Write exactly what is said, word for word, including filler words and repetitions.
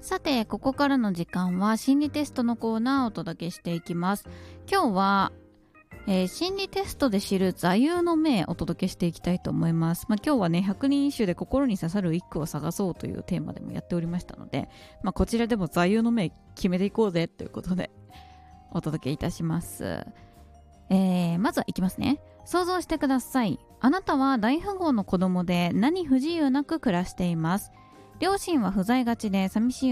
さて、ここからの時間は心理テストのコーナーをお届けしていきます。今日は、えー、心理テストで知る座右の銘をお届けしていきたいと思います。まあ、今日はね、ひゃくにん一首で心に刺さる一句を探そうというテーマでもやっておりましたので、まあ、こちらでも座右の銘決めていこうぜということでお届けいたします。えー、まずはいきますね。想像してください。あなたは大富豪の子供で何不自由なく暮らしています。両親は不在がちで寂しい